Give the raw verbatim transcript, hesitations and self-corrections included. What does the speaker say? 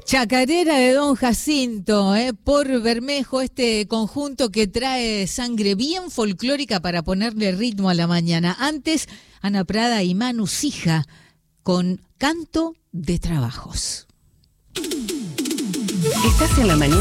Chacarera de Don Jacinto, eh, por Bermejo, este conjunto que trae sangre bien folclórica para ponerle ritmo a la mañana. Antes, Ana Prada y Manu Sija con Canto de Trabajos. Estás en la mañana.